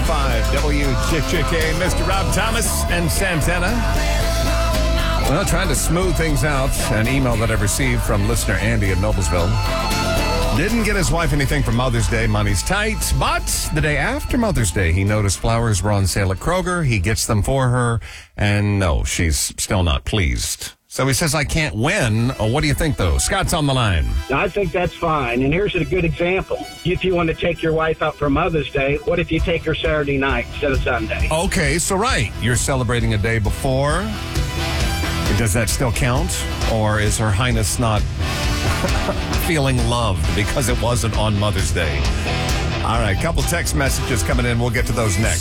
105 WJJK, Mr. Rob Thomas and Santana. Well, trying to smooth things out, an email that I've received from listener Andy in Noblesville. Didn't get his wife anything for Mother's Day. Money's tight. But the day after Mother's Day, he noticed flowers were on sale at Kroger. He gets them for her. And no, she's still not pleased. So he says, I can't win. Oh, what do you think, though? Scott's on the line. I think that's fine. And here's a good example. If you want to take your wife out for Mother's Day, what if you take her Saturday night instead of Sunday? Okay, so right. You're celebrating a day before. Does that still count? Or is Her Highness not feeling loved because it wasn't on Mother's Day? All right, couple text messages coming in. We'll get to those next.